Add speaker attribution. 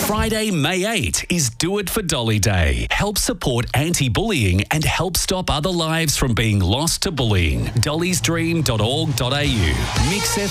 Speaker 1: Friday, May 8 is Do It for Dolly Day. Help support anti-bullying and help stop other lives from being lost to bullying. dollysdream.org.au. Mix